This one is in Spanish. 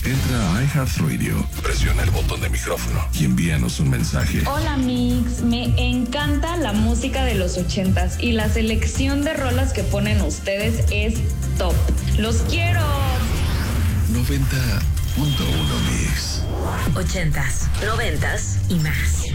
Entra a iHeartRadio, presiona el botón de micrófono y envíanos un mensaje. Hola Mix, me encanta la música de los 80s y la selección de rolas que ponen ustedes es top. ¡Los quiero! 90.1 Mix. 80s, 90s y más.